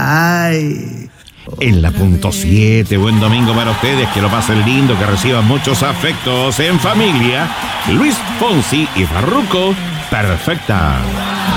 Ay. En la punto 7, buen domingo para ustedes, que lo pasen lindo, que reciban muchos afectos en familia. Luis Fonsi y Farruko, perfecta.